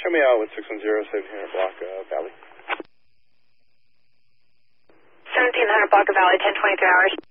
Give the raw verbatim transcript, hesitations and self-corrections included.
coming out with six one zero, seventeen hundred block uh, Valley. seventeen hundred block of Valley, ten twenty-three hours.